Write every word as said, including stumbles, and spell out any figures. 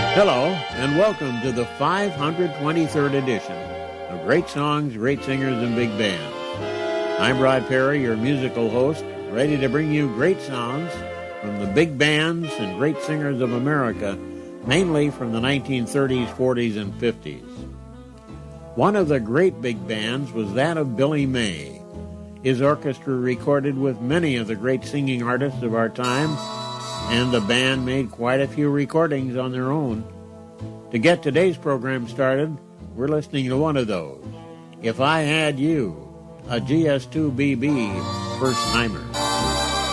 Hello, and welcome to the five hundred twenty-third edition of Great Songs, Great Singers, and Big Bands. I'm Rod Perry, your musical host, ready to bring you great songs from the big bands and great singers of America, mainly from the nineteen thirties, forties, and fifties. One of the great big bands was that of Billy May. His orchestra recorded with many of the great singing artists of our time, and the band made quite a few recordings on their own. To get today's program started, we're listening to one of those, If I Had You, a G S two B B first-timer.